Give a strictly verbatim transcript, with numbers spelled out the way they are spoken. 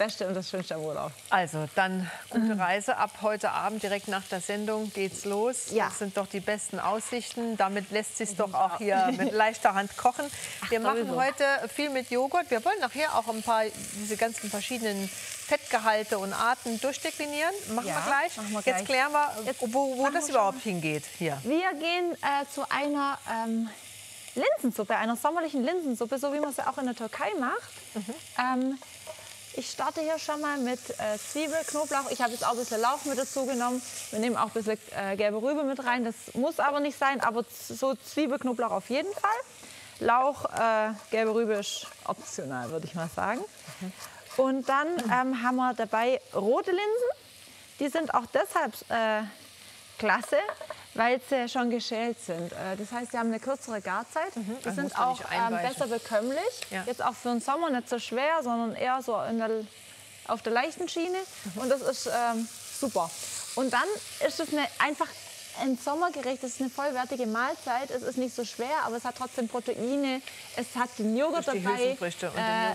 Beste und das Schönste am Urlaub. Also, dann gute Reise. Ab heute Abend, direkt nach der Sendung, geht's los. Ja. Das sind doch die besten Aussichten. Damit lässt sich doch auch hier mit leichter Hand kochen. Wir machen sowieso. heute viel mit Joghurt. Wir wollen nachher auch ein paar diese ganzen verschiedenen Fettgehalte und Arten durchdeklinieren. Machen Ja, wir gleich. machen wir Jetzt gleich. klären wir, Jetzt wo, wo machen das wir überhaupt hingeht. Hier. Wir gehen äh, zu einer ähm, Linsensuppe, einer sommerlichen Linsensuppe, so wie man sie auch in der Türkei macht. Mhm. Ähm, ich starte hier schon mal mit äh, Zwiebel, Knoblauch. Ich habe jetzt auch ein bisschen Lauch mit dazu genommen. Wir nehmen auch ein bisschen äh, gelbe Rübe mit rein. Das muss aber nicht sein, aber so Zwiebel, Knoblauch auf jeden Fall. Lauch, äh, gelbe Rübe ist optional, würde ich mal sagen. Mhm. Und dann ähm, haben wir dabei rote Linsen. Die sind auch deshalb äh, klasse, weil sie schon geschält sind. Äh, das heißt, sie haben eine kürzere Garzeit. Die dann sind muss man auch nicht ähm, einweichen. besser bekömmlich. Ja. Jetzt auch für den Sommer nicht so schwer, sondern eher so in der, auf der leichten Schiene. Und das ist ähm, super. Und dann ist es eine, einfach ein Sommergericht. Es ist eine vollwertige Mahlzeit. Es ist nicht so schwer, aber es hat trotzdem Proteine. Es hat den Joghurt Durch die dabei. Hülsenfrüchte und den äh,